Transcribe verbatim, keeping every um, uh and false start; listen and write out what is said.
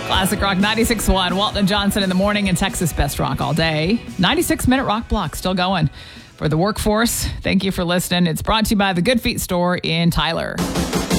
Classic Rock ninety-six point one. Walton and Johnson in the morning and Texas Best Rock all day. ninety-six minute rock block still going. For the workforce, thank you for listening. It's brought to you by the Good Feet store in Tyler.